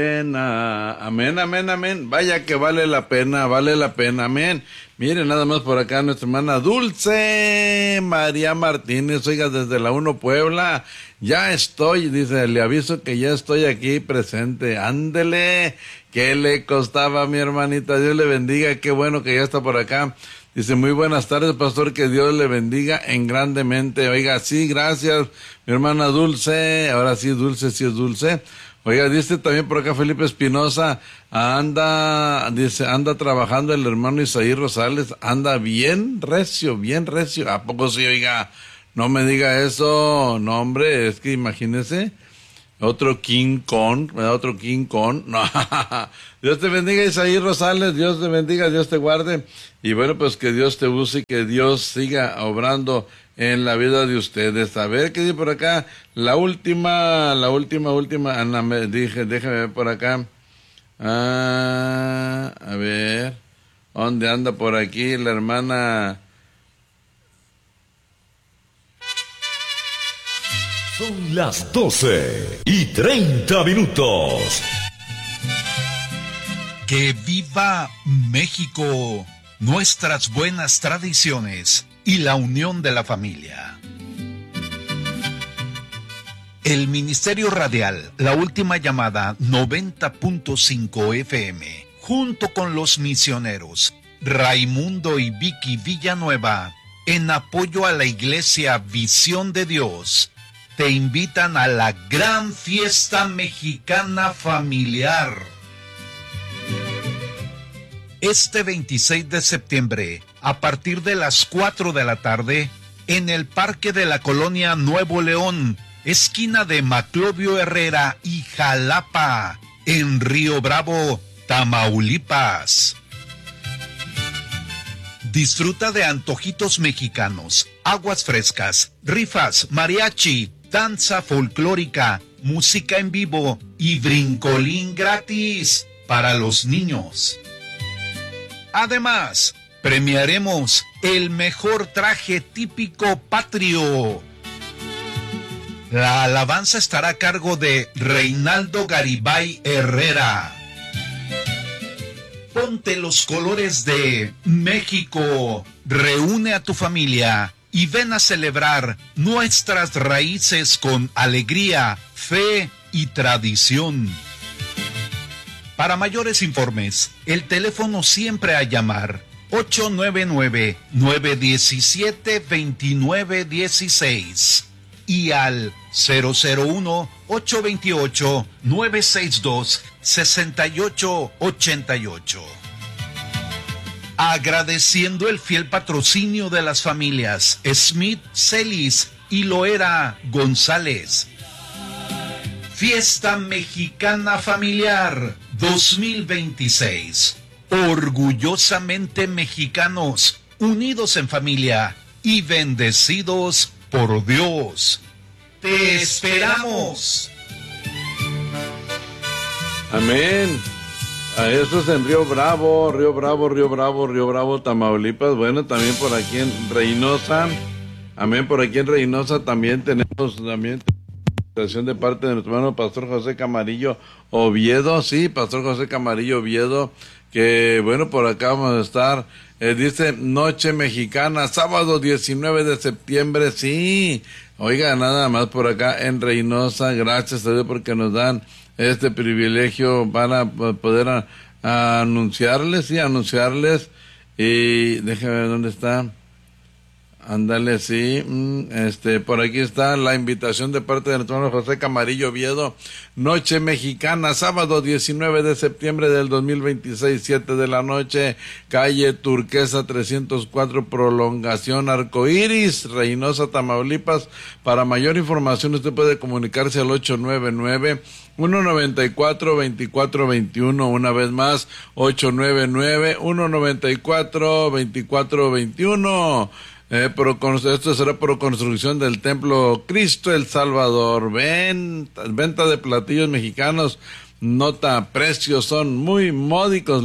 Amén, amén, amén. Vaya que vale la pena, amén. Miren, nada más por acá nuestra hermana Dulce María Martínez, oiga, desde la 1 Puebla, ya estoy, dice, le aviso que ya estoy aquí presente, ándele, ¿qué le costaba a mi hermanita? Dios le bendiga, qué bueno que ya está por acá. Dice, muy buenas tardes, pastor, que Dios le bendiga en grandemente. Oiga, sí, gracias, mi hermana Dulce, ahora sí, Dulce, sí es Dulce. Oiga, dice también por acá Felipe Espinosa, anda trabajando el hermano Isaí Rosales, anda bien recio, ¿a poco sí, oiga? No me diga eso, no hombre, es que imagínese, otro King Kong, no, Dios te bendiga Isaí Rosales, Dios te bendiga, Dios te guarde, y bueno, pues que Dios te use y que Dios siga obrando en la vida de ustedes. A ver, ¿qué dice por acá? La última, Ana, déjame ver por acá. A ver, ¿dónde anda por aquí la hermana? Son las 12:30. Que viva México, nuestras buenas tradiciones y la unión de la familia. El Ministerio Radial, La Última Llamada 90.5 FM, junto con los misioneros Raimundo y Vicky Villanueva, en apoyo a la Iglesia Visión de Dios, te invitan a la gran fiesta mexicana familiar. Este 26 de septiembre, a partir de las 4 de la tarde, en el Parque de la Colonia Nuevo León, esquina de Maclovio Herrera y Jalapa, en Río Bravo, Tamaulipas. Disfruta de antojitos mexicanos, aguas frescas, rifas, mariachi, danza folclórica, música en vivo y brincolín gratis para los niños. Además, premiaremos el mejor traje típico patrio. La alabanza estará a cargo de Reinaldo Garibay Herrera. Ponte los colores de México, reúne a tu familia y ven a celebrar nuestras raíces con alegría, fe y tradición. Para mayores informes, el teléfono siempre a llamar 899-917-2916 y al 001-828-962-6888. Agradeciendo el fiel patrocinio de las familias Smith Celis y Loera González. Fiesta Mexicana Familiar 2026. Orgullosamente mexicanos, unidos en familia y bendecidos por Dios. ¡Te esperamos! Amén. A eso es en Río Bravo, Tamaulipas. Bueno, también por aquí en Reynosa. Amén, por aquí en Reynosa también tenemos de parte de nuestro hermano Pastor José Camarillo Oviedo. Sí, Pastor José Camarillo Oviedo, que bueno, por acá vamos a estar. Dice Noche Mexicana, sábado 19 de septiembre, sí. Oiga, nada más por acá en Reynosa, gracias a Dios porque nos dan este privilegio para poder anunciarles, y déjame ver dónde está. Ándale, sí, por aquí está la invitación de parte de nuestro hermano José Camarillo Oviedo, Noche Mexicana, sábado 19 de septiembre del 2026, 7 de la noche, calle Turquesa 304, prolongación Arcoíris, Reynosa, Tamaulipas. Para mayor información usted puede comunicarse al 899-194-2421, una vez más, 899-194-2421. Esto será por construcción del Templo Cristo el Salvador. Venta de platillos mexicanos. Nota, precios son muy módicos,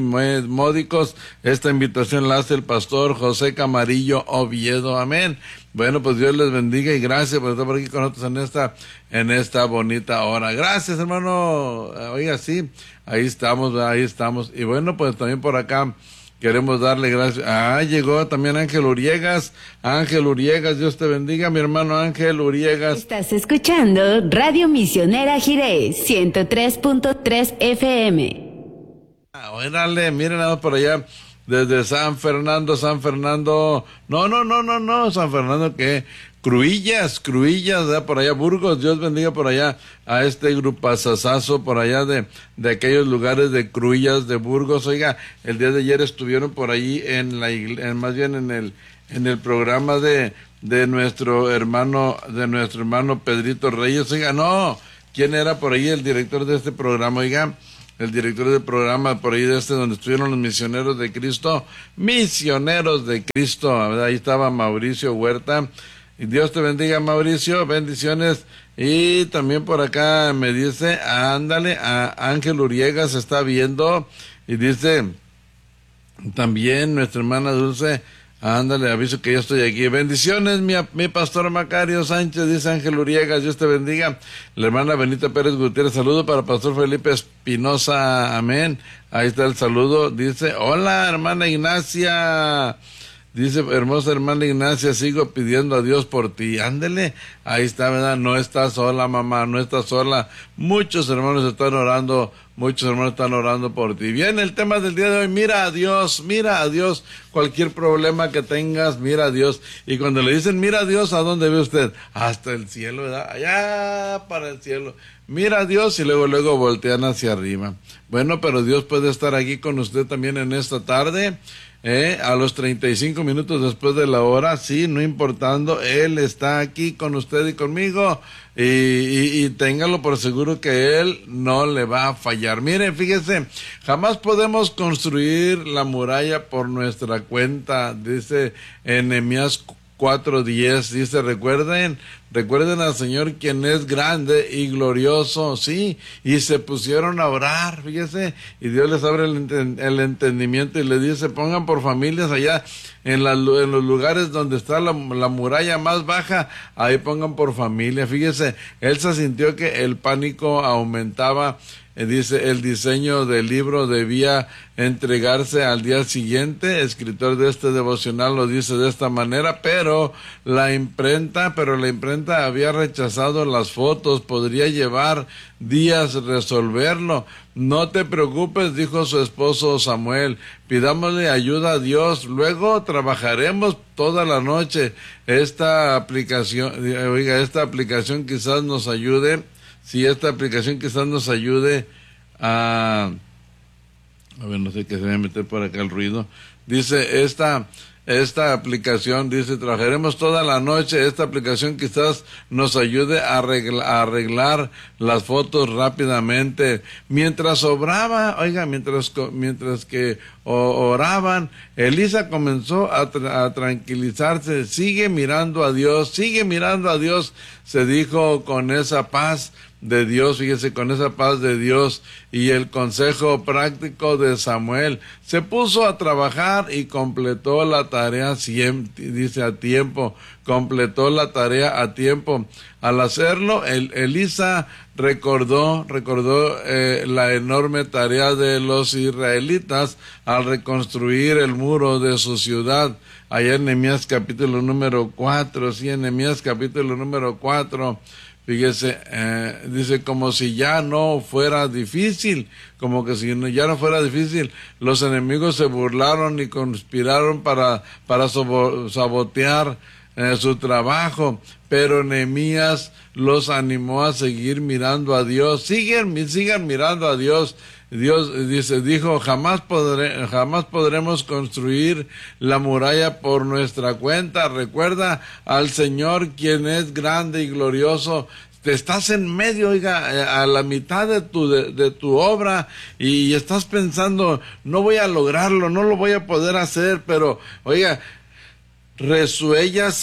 Esta invitación la hace el pastor José Camarillo Oviedo. Amén. Bueno, pues Dios les bendiga y gracias por estar por aquí con nosotros en esta bonita hora. Gracias, hermano. Oiga, sí, ahí estamos. Y bueno, pues también por acá queremos darle gracias. Llegó también Ángel Uriegas. Ángel Uriegas, Dios te bendiga, mi hermano Ángel Uriegas. Estás escuchando Radio Misionera Jiré, 103.3 FM. Órale, miren nada por allá, desde San Fernando. No, San Fernando, ¿qué? Cruillas, ¿verdad? Por allá, Burgos, Dios bendiga por allá a este grupazazazo por allá de aquellos lugares de Cruillas, de Burgos. Oiga, el día de ayer estuvieron por ahí en el programa de nuestro hermano Pedrito Reyes. Oiga, no, ¿quién era por ahí el director de este programa? Oiga, el director del programa por ahí donde estuvieron los misioneros de Cristo, ¿verdad? Ahí estaba Mauricio Huerta. Y Dios te bendiga, Mauricio, bendiciones. Y también por acá me dice, ándale, a Ángel Uriegas se está viendo, y dice también nuestra hermana Dulce, ándale, aviso que yo estoy aquí. Bendiciones, mi pastor Macario Sánchez, dice Ángel Uriegas, Dios te bendiga. La hermana Benita Pérez Gutiérrez, saludo para pastor Felipe Espinosa, amén. Ahí está el saludo, dice, hola, hermana Ignacia. Dice, hermosa hermana Ignacia, sigo pidiendo a Dios por ti. Ándele, ahí está, ¿verdad? No estás sola, mamá, no estás sola. Muchos hermanos están orando por ti. Bien, el tema del día de hoy, mira a Dios. Cualquier problema que tengas, mira a Dios. Y cuando le dicen mira a Dios, ¿a dónde ve usted? Hasta el cielo, ¿verdad? Allá para el cielo. Mira a Dios y luego voltean hacia arriba. Bueno, pero Dios puede estar aquí con usted también en esta tarde. A los 35 minutos después de la hora, sí, no importando, Él está aquí con usted y conmigo, y téngalo por seguro que Él no le va a fallar. Miren, fíjese, jamás podemos construir la muralla por nuestra cuenta, dice Nehemías 4:10, dice, recuerden al Señor quien es grande y glorioso, sí, y se pusieron a orar, fíjese, y Dios les abre el entendimiento y le dice, pongan por familias allá en los lugares donde está la muralla más baja, ahí pongan por familia. Fíjese, él se sintió que el pánico aumentaba. Dice, el diseño del libro debía entregarse al día siguiente. El escritor de este devocional lo dice de esta manera, pero la imprenta había rechazado las fotos. Podría llevar días resolverlo. No te preocupes, dijo su esposo Samuel, pidámosle ayuda a Dios, luego trabajaremos toda la noche. Esta aplicación quizás nos ayude. Si esta aplicación quizás nos ayude a ver, no sé qué se va a meter por acá el ruido. Dice, esta aplicación, dice, trabajaremos toda la noche. Esta aplicación quizás nos ayude a arreglar las fotos rápidamente. Mientras que oraban, Elisa comenzó a tranquilizarse. Sigue mirando a Dios, se dijo con esa paz de Dios, fíjese, con esa paz de Dios y el consejo práctico de Samuel, se puso a trabajar y completó la tarea completó la tarea a tiempo. Al hacerlo, Elisa recordó la enorme tarea de los israelitas al reconstruir el muro de su ciudad. Allá en Nehemías capítulo número 4, fíjese, dice, como si ya no fuera difícil, los enemigos se burlaron y conspiraron para sabotear su trabajo, pero Nehemías los animó a seguir mirando a Dios. Sigan mirando a Dios. Dios dijo, jamás podremos construir la muralla por nuestra cuenta. Recuerda al Señor quien es grande y glorioso. Te estás en medio, oiga, a la mitad de tu obra, y estás pensando, no voy a lograrlo, no lo voy a poder hacer, pero oiga, resuellas,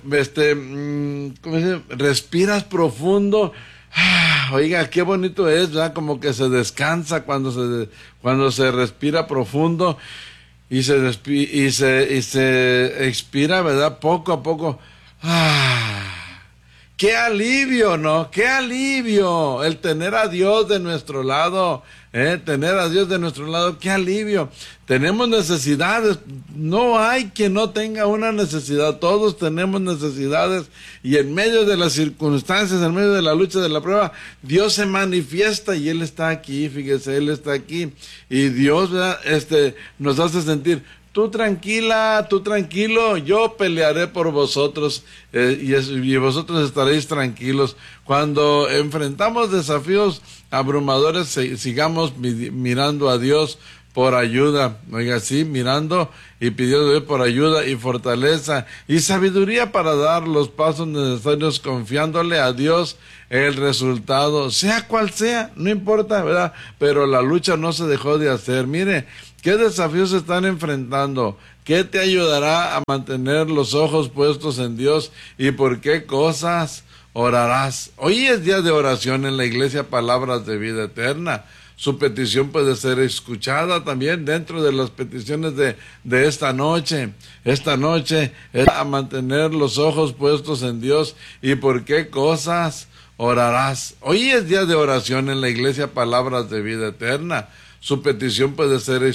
respiras profundo. Oiga, qué bonito es, ¿verdad? Como que se descansa cuando se respira profundo y se expira, ¿verdad? Poco a poco. Qué alivio, ¿no? Qué alivio el tener a Dios de nuestro lado, tener a Dios de nuestro lado, qué alivio. Tenemos necesidades, no hay quien no tenga una necesidad, todos tenemos necesidades, y en medio de las circunstancias, en medio de la lucha, de la prueba, Dios se manifiesta y Él está aquí, fíjese, Él está aquí, y Dios, ¿verdad? Nos hace sentir, tú tranquila, tú tranquilo, yo pelearé por vosotros, y vosotros estaréis tranquilos. Cuando enfrentamos desafíos abrumadores, sigamos mirando a Dios por ayuda, oiga, sí, mirando y pidiendo a Dios por ayuda y fortaleza y sabiduría para dar los pasos necesarios, confiándole a Dios el resultado, sea cual sea, no importa, ¿verdad? Pero la lucha no se dejó de hacer. Mire, ¿qué desafíos se están enfrentando? ¿Qué te ayudará a mantener los ojos puestos en Dios? ¿Y por qué cosas orarás? Hoy es día de oración en la iglesia Palabras de Vida Eterna. Su petición puede ser escuchada también dentro de las peticiones de esta noche. Esta noche es a mantener los ojos puestos en Dios. ¿Y por qué cosas orarás? Hoy es día de oración en la iglesia Palabras de Vida Eterna. Su petición puede ser